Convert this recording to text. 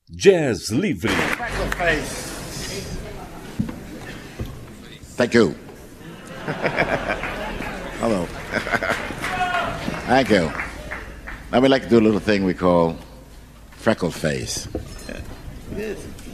Jazz Livre. Thank you. Hello. Thank you. Now we like to do a little thing we call freckle face. Yes.